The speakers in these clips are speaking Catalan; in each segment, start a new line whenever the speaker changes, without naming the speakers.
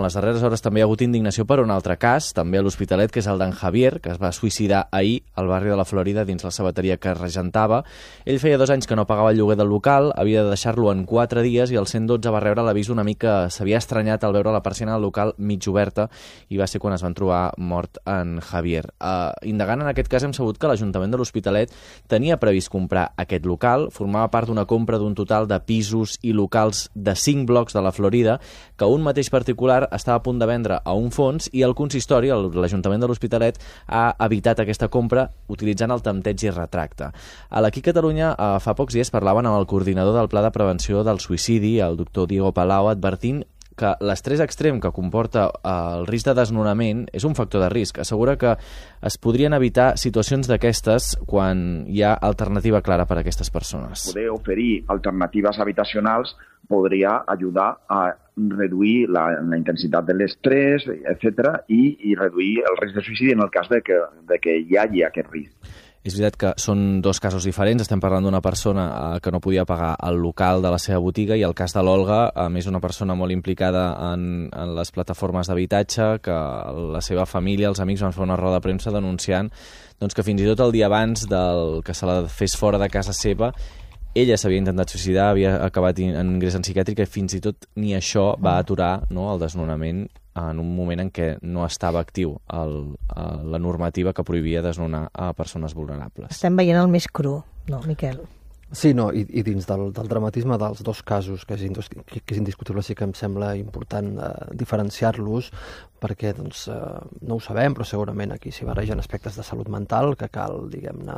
les darreres hores també hi ha hagut indignació per un altre cas, també a l'Hospitalet, que és el d'en Javier, que es va suïcidar ahir al barri de la Florida dins la sabateria que regentava. Ell feia 2 anys que no pagava el lloguer del local, havia de deixar-lo en 4 dies i el 112 va rebre l'avís una mica s'havia estranyat al veure la persiana del local mig oberta i va ser quan es van trobar mort en Javier. Indagant en aquest cas hem sabut que l'Ajuntament de l'Hospitalet tenia previst comprar aquest local, formava part d'una compra d'un total de pisos i locals de 5 blocs de la Florida que un mateix particular estava a punt de vendre a un fons i el consistori, l'Ajuntament de l'Hospitalet, ha evitat aquesta compra utilitzant el tempteig i retracte. A l'Aquí Catalunya fa pocs dies parlaven amb el coordinador del Pla de Prevenció del Suïcidi, el doctor Diego Palau, advertint que l'estrès extrem que comporta el risc de desnonament és un factor de risc. Assegura que es podrien evitar situacions d'aquestes quan hi ha alternativa clara per a aquestes persones.
Poder oferir alternatives habitacionals podria ajudar a reduir la intensitat de l'estrès, etc., i reduir el risc de suïcidi en el cas de que hi hagi aquest risc.
És veritat que són 2 casos diferents. Estem parlant d'una persona que no podia pagar el local de la seva botiga i el cas de l'Olga, a més una persona molt implicada en les plataformes d'habitatge, que la seva família, els amics van fer una roda de premsa denunciant que fins i tot el dia abans que se la fes fora de casa seva ella s'havia intentat suïcidar, havia acabat en ingrés en psiquiàtrica i fins i tot ni això va aturar el desnonament en un moment en què no estava actiu la normativa que prohibia desnonar a persones vulnerables.
Estem veient el més cru, no, Miquel?
Sí, no, i dins del dramatisme dels 2 casos, que és indiscutible, sí que em sembla important diferenciar-los, perquè no ho sabem, però segurament aquí s'hi barregen aspectes de salut mental que cal, diguem-ne,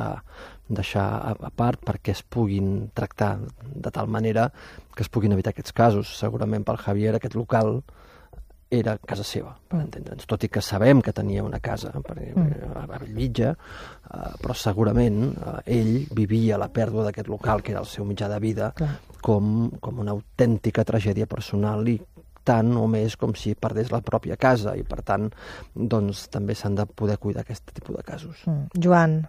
deixar a part perquè es puguin tractar de tal manera que es puguin evitar aquests casos. Segurament pel Javier aquest local era casa seva, per entendre'ns, tot i que sabem que tenia una casa a Bellvitge, però segurament ell vivia la pèrdua d'aquest local, que era el seu mitjà de vida, com una autèntica tragèdia personal i tant o més com si perdés la pròpia casa, i per tant també s'han de poder cuidar aquest tipus de casos.
Joan.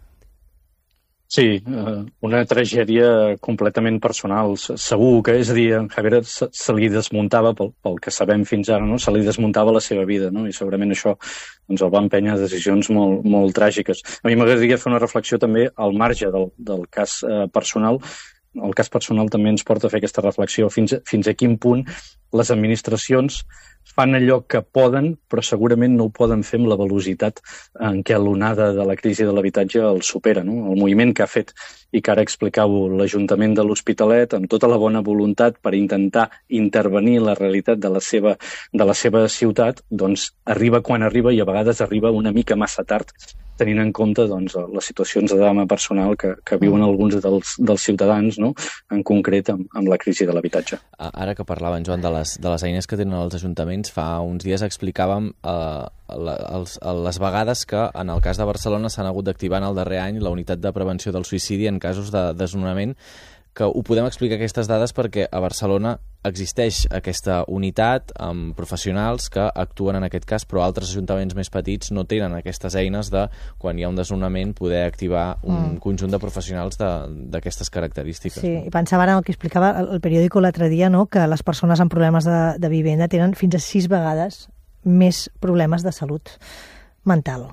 Sí, una tragèdia completament personal, segur que, és a dir, a Javier se li desmuntava, pel que sabem fins ara, no? Se li desmuntava la seva vida, no? I segurament això el va empènyer a decisions molt, molt tràgiques. A mi m'agradaria fer una reflexió també al marge del cas personal. El cas personal també ens porta a fer aquesta reflexió fins a quin punt les administracions fan allò que poden, però segurament no ho poden fer amb la velocitat en què l'onada de la crisi de l'habitatge el supera, no? El moviment que ha fet i que ara explicau l'Ajuntament de l'Hospitalet amb tota la bona voluntat per intentar intervenir la realitat de la seva ciutat, doncs arriba quan arriba i a vegades arriba una mica massa tard, tenint en compte les situacions de drama personal que viuen alguns dels ciutadans, no? En concret amb la crisi de l'habitatge.
Ara que parlaven, Joan, de les eines que tenen els ajuntaments, fa uns dies explicàvem les vegades que en el cas de Barcelona s'han hagut d'activar en el darrer any la unitat de prevenció del suïcidi en casos de desnonament, que ho podem explicar aquestes dades perquè a Barcelona existeix aquesta unitat amb professionals que actuen en aquest cas, però altres ajuntaments més petits no tenen aquestes eines de, quan hi ha un desnonament, poder activar un conjunt de professionals d'aquestes característiques.
Sí, i pensava ara el que explicava el periòdico l'altre dia, no?, que les persones amb problemes de vivenda tenen fins a 6 vegades més problemes de salut mental.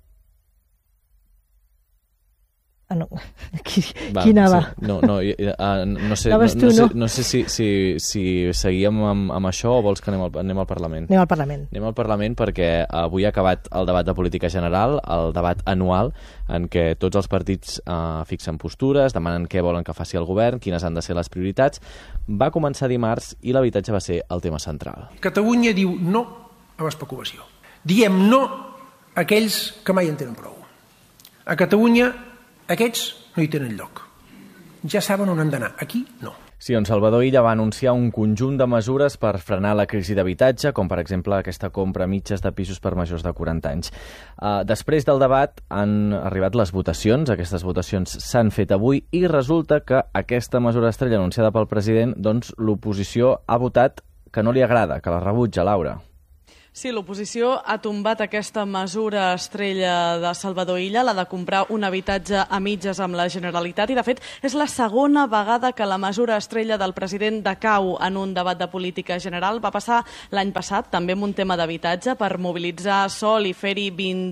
No. Qui anava?
Sí. No sé si seguíem amb això o vols que anem al Parlament.
Anem al Parlament.
Anem al Parlament perquè avui ha acabat el debat de política general, el debat anual, en què tots els partits fixen postures, demanen què volen que faci el govern, quines han de ser les prioritats. Va començar dimarts i l'habitatge va ser el tema central.
Catalunya diu no a l'especulació. Diem no a aquells que mai en tenen prou. A Catalunya aquests no hi tenen lloc. Ja saben on han d'anar. Aquí, no.
Sí, Salvador Illa va anunciar un conjunt de mesures per frenar la crisi d'habitatge, com per exemple aquesta compra a mitges de pisos per majors de 40 anys. Després del debat han arribat les votacions. Aquestes votacions s'han fet avui i resulta que aquesta mesura estrella anunciada pel president, doncs l'oposició ha votat que no li agrada, que la rebutja, Laura.
Sí, l'oposició ha tombat aquesta mesura estrella de Salvador Illa, la de comprar un habitatge a mitges amb la Generalitat, i de fet és la segona vegada que la mesura estrella del president decau en un debat de política general. Va passar l'any passat, també amb un tema d'habitatge, per mobilitzar sòl i fer-hi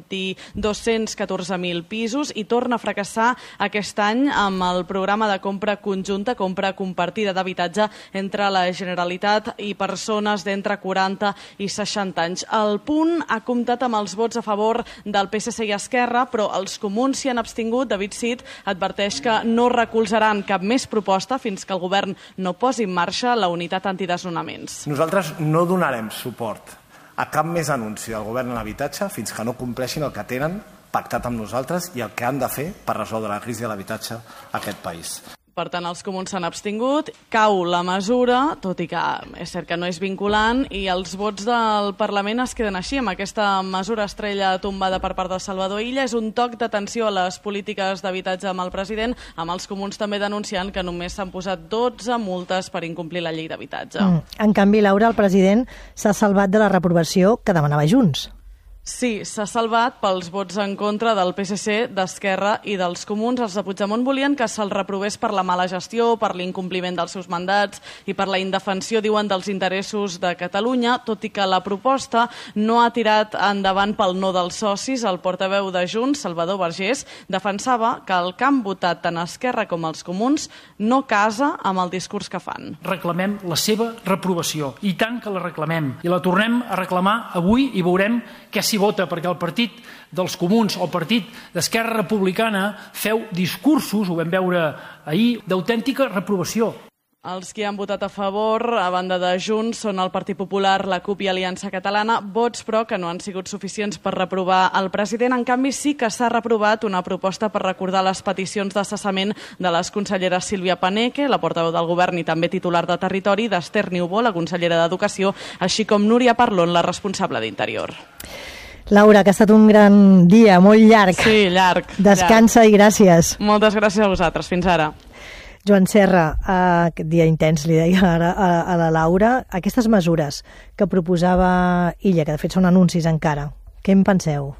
214.000 pisos, i torna a fracassar aquest any amb el programa de compra conjunta, compra compartida d'habitatge entre la Generalitat i persones d'entre 40 i 60 anys. El Punt ha comptat amb els vots a favor del PSC i Esquerra, però els comuns s'hi han abstingut. David Cid adverteix que no recolzaran cap més proposta fins que el govern no posi en marxa la unitat antidesnonaments.
Nosaltres no donarem suport a cap més anunci del govern en l'habitatge fins que no compleixin el que tenen pactat amb nosaltres i el que han de fer per resoldre la crisi de l'habitatge a aquest país.
Per tant, els comuns s'han abstingut, cau la mesura, tot i que és cert que no és vinculant, i els vots del Parlament es queden així, amb aquesta mesura estrella tombada per part de Salvador Illa. És un toc d'atenció a les polítiques d'habitatge amb el president, amb els comuns també denunciant que només s'han posat 12 multes per incomplir la llei d'habitatge.
En canvi, Laura, el president s'ha salvat de la reprovació que demanava Junts.
Sí, s'ha salvat pels vots en contra del PSC, d'Esquerra i dels comuns. Els de Puigdemont volien que se'l reprovés per la mala gestió, per l'incompliment dels seus mandats i per la indefensió, diuen, dels interessos de Catalunya, tot i que la proposta no ha tirat endavant pel no dels socis. El portaveu de Junts, Salvador Vergés, defensava que el que han votat tant Esquerra com els comuns no casa amb el discurs que fan.
Reclamem la seva reprovació, i tant que la reclamem, i la tornem a reclamar avui i veurem què s'hi vota, perquè el partit dels comuns o el partit d'Esquerra Republicana feu discursos, ho vam veure ahir, d'autèntica reprovació.
Els que han votat a favor, a banda de Junts, són el Partit Popular, la CUP i Aliança Catalana, vots però que no han sigut suficients per reprovar el president. En canvi, sí que s'ha reprovat una proposta per recordar les peticions de cessament de les conselleres Sílvia Paneque, la portaveu del govern i també titular de Territori, d'Esther Niubó, la consellera d'Educació, així com Núria Parlon, la responsable d'Interior.
Laura, que ha estat un gran dia, molt llarg.
Sí, llarg.
Descansa i gràcies.
Moltes gràcies a vosaltres. Fins ara.
Joan Serra, aquest dia intens, li deia ara a la Laura, aquestes mesures que proposava Illa, que de fet són anuncis encara, què en penseu?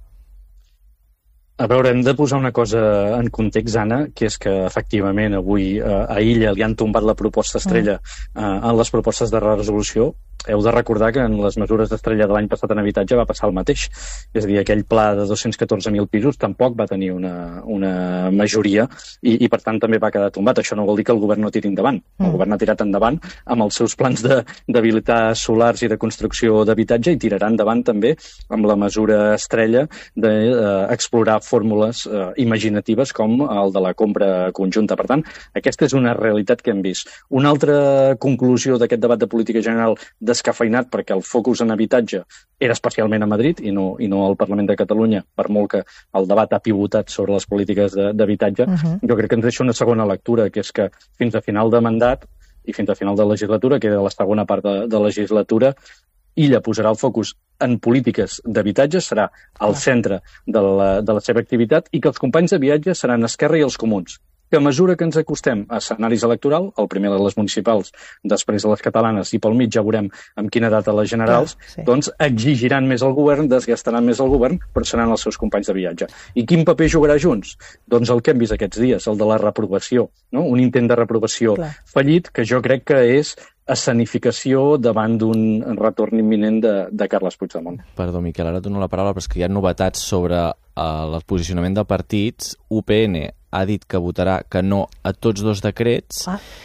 A veure, hem de posar una cosa en context, Anna, que és que efectivament avui a Illa li han tombat la proposta estrella en les propostes de resolució. Heu de recordar que en les mesures d'estrella de l'any passat en habitatge va passar el mateix. És a dir, aquell pla de 214.000 pisos tampoc va tenir una majoria i per tant també va quedar tombat. Això no vol dir que el govern no tiri endavant. El govern ha tirat endavant amb els seus plans d'habilitar solars i de construcció d'habitatge i tirarà endavant també amb la mesura estrella d'explorar fórmules imaginatives com el de la compra conjunta. Per tant, aquesta és una realitat que hem vist. Una altra conclusió d'aquest debat de política general descafeinat, perquè el focus en habitatge era especialment a Madrid i no al Parlament de Catalunya, per molt que el debat ha pivotat sobre les polítiques d'habitatge, jo crec que ens deixa una segona lectura, que és que fins a final de mandat i fins a final de legislatura, que era la segona part de legislatura, Illa posarà el focus en polítiques d'habitatge, serà al centre de la seva activitat, i que els companys de viatge seran Esquerra i els comuns. Que a mesura que ens acostem a escenaris electorals, el primer de les municipals, després de les catalanes, i pel mig ja veurem amb quina data les generals, doncs exigiran més al govern, desgastaran més al govern, però seran els seus companys de viatge. I quin paper jugarà Junts? Doncs el que hem vist aquests dies, el de la reprovació, no? Un intent de reprovació fallit, que jo crec que és escenificació davant d'un retorn imminent de Carles Puigdemont.
Perdó, Miquel, ara dono la paraula, però és que hi ha novetats sobre el posicionament de partits. UPN ha dit que votarà que no a tots dos decrets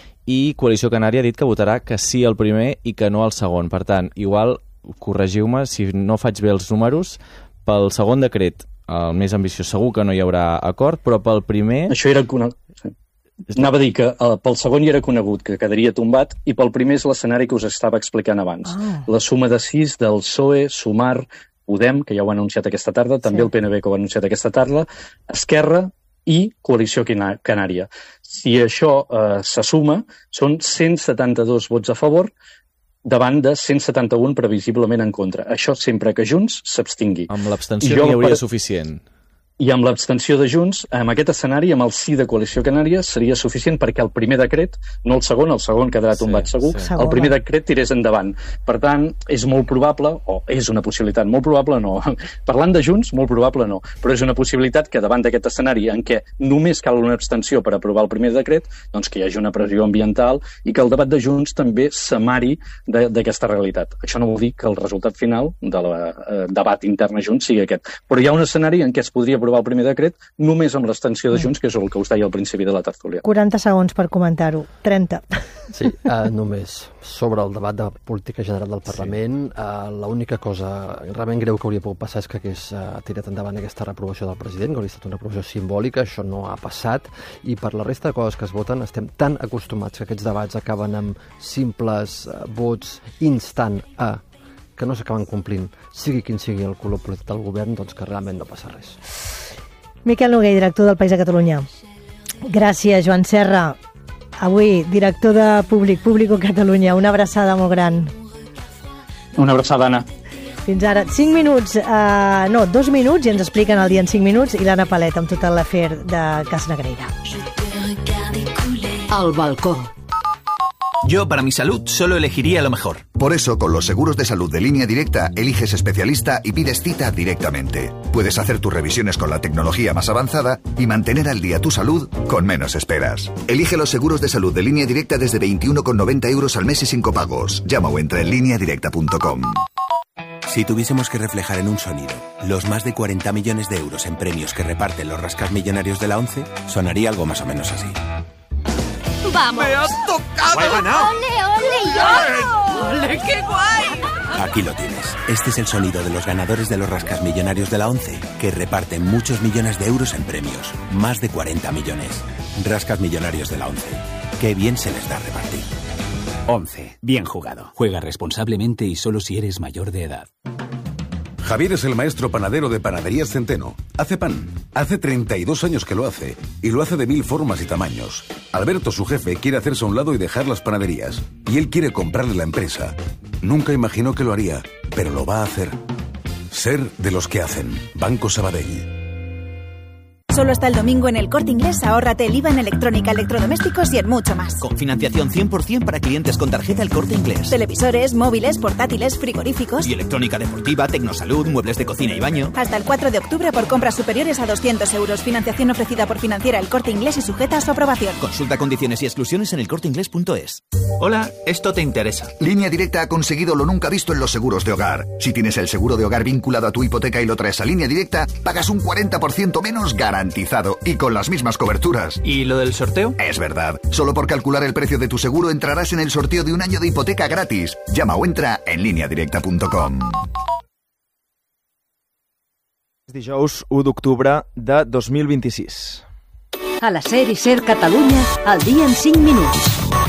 i Coalició Canària ha dit que votarà que sí al primer i que no al segon. Per tant, igual, corregiu-me si no faig bé els números, pel segon decret, el més ambiciós, segur que no hi haurà acord, però pel primer...
Això era Anava a dir que pel segon ja era conegut que quedaria tombat i pel primer és l'escenari que us estava explicant abans. La suma de 6 del PSOE, Sumar, Podem, que ja ho ha anunciat aquesta tarda, també el PNB que ho ha anunciat aquesta tarda, Esquerra i Coalició Canària. Si això se suma, són 172 vots a favor davant de 171 previsiblement en contra. Això sempre que Junts s'abstingui.
Amb l'abstenció n'hi hauria suficient.
I amb l'abstenció de Junts, amb aquest escenari, amb el sí de Coalició Canària, seria suficient perquè el primer decret, no el segon quedarà tombat segur, el primer decret tirés endavant. Per tant, és molt probable, o és una possibilitat molt probable, no. Parlant de Junts, molt probable no, però és una possibilitat que davant d'aquest escenari en què només cal una abstenció per aprovar el primer decret, doncs que hi hagi una pressió ambiental i que el debat de Junts també s'amari d'aquesta realitat. Això no vol dir que el resultat final del debat intern a Junts sigui aquest. Però hi ha un escenari en què es podria aprovar el primer decret només amb l'abstenció de Junts, que és el que us deia al principi de la tertúlia.
40 segons per comentar-ho. 30.
Sí, només sobre el debat de política general del Parlament, l'única cosa realment greu que hauria pogut passar és que hagués tirat endavant aquesta reprovació del president, que hauria estat una reprovació simbòlica, això no ha passat, i per la resta de coses que es voten estem tan acostumats que aquests debats acaben amb simples vots instant a que no s'acaben complint, sigui quin sigui el color polític del govern, doncs que realment no passa res.
Miquel Noguer, director del País de Catalunya. Gràcies, Joan Serra. Avui, director de Público Catalunya. Una abraçada molt gran.
Una abraçada, Anna.
Fins ara. 5 minuts, 2 minuts, i ens expliquen el dia en 5 minuts, i l'Anna Palet amb tot l'afer de Cas Negreira.
Al balcó.
Yo, para mi salud, solo elegiría lo mejor.
Por eso, con los seguros de salud de Línea Directa, eliges especialista y pides cita directamente. Puedes hacer tus revisiones con la tecnología más avanzada y mantener al día tu salud con menos esperas. Elige los seguros de salud de Línea Directa desde 21,90 € al mes y sin copagos. Llama o entra en lineadirecta.com.
Si tuviésemos que reflejar en un sonido los más de 40 millones de euros en premios que reparten los rascasmillonarios de la ONCE, sonaría algo más o menos así.
¡Vamos!
¡Me has tocado! ¡He ganado!
¡Ole, ole! ¡Ole, qué guay!
Aquí lo tienes. Este es el sonido de los ganadores de los rascasmillonarios de la ONCE, que reparten muchos millones de euros en premios. Más de 40 millones. Rascasmillonarios de la ONCE. Qué bien se les da repartir.
ONCE. Bien jugado. Juega responsablemente y solo si eres mayor de edad.
Javier es el maestro panadero de Panaderías Centeno. Hace pan. Hace 32 años que lo hace. Y lo hace de 1000 formas y tamaños. Alberto, su jefe, quiere hacerse a un lado y dejar las panaderías. Y él quiere comprarle la empresa. Nunca imaginó que lo haría, pero lo va a hacer. Ser de los que hacen. Banco Sabadell.
Solo hasta el domingo en El Corte Inglés ahórrate el IVA en electrónica, electrodomésticos y en mucho más.
Con financiación 100% para clientes con tarjeta El Corte Inglés.
Televisores, móviles, portátiles, frigoríficos.
Y electrónica deportiva, tecnosalud, muebles de cocina y baño.
Hasta el 4 de octubre por compras superiores a 200 €. Financiación ofrecida por Financiera El Corte Inglés y sujeta a su aprobación.
Consulta condiciones y exclusiones en elcorteinglés.es.
Hola, esto te interesa. Línea Directa ha conseguido lo nunca visto en los seguros de hogar. Si tienes el seguro de hogar vinculado a tu hipoteca y lo traes a Línea Directa, pagas un 40% menos garantizado y con las mismas coberturas.
¿Y lo del sorteo?
Es verdad. Solo por calcular el precio de tu seguro entrarás en el sorteo de un año de hipoteca gratis. Llama o entra en lineadirecta.com.
Dijous 1 d'octubre de 2026.
A la SER i SER Catalunya, al dia en 5 minuts.